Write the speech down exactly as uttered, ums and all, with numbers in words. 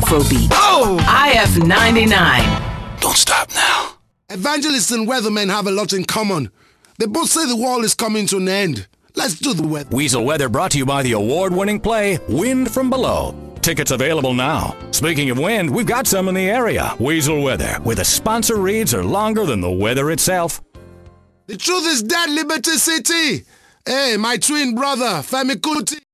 Afrobeat. Oh! I F ninety-nine. Don't stop now. Evangelists and weathermen have a lot in common. They both say the world is coming to an end. Let's do the weather. Weasel Weather brought to you by the award-winning play, Wind from Below. Tickets available now. Speaking of wind, we've got some in the area. Weasel Weather, where the sponsor reads are longer than the weather itself. The truth is dead, Liberty City. Hey, my twin brother, Femi Kuti.